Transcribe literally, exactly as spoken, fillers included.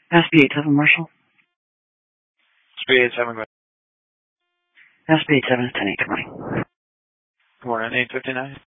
S B eight seven Marshall. S B eight seven, go ahead. S B eight seven is ten eight, good morning. Good morning, eight fifty-nine.